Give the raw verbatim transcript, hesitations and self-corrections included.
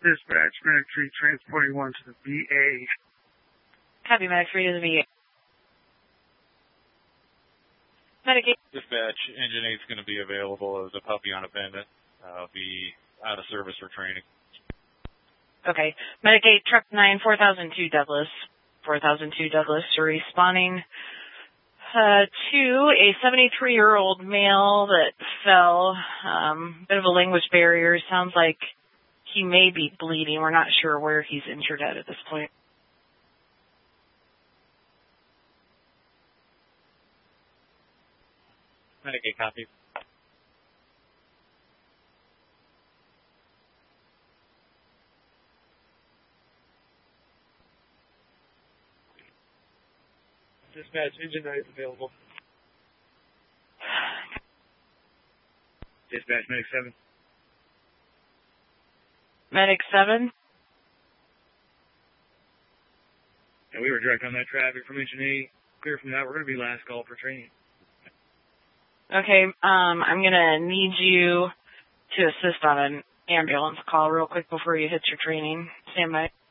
Dispatch, Medic three transporting one to the V A. Copy, Medic three to the V A. Medic eight. Dispatch, Engine eight is going to be available as a puppy on a bandit. Uh, be out of service for training. Okay. Medic eight, Truck nine, four thousand two Douglas. four thousand two Douglas, responding uh, to a seventy-three-year-old male that fell. Um, bit of a language barrier. Sounds like he may be bleeding. We're not sure where he's injured at at this point. Medic eight, copy. Dispatch, Engine nine is available. Dispatch, Medic seven. Medic seven? Yeah, we were direct on that traffic from Engine eight. Clear from that, we're going to be last call for training. Okay, um, I'm going to need you to assist on an ambulance call real quick before you hit your training. Stand by.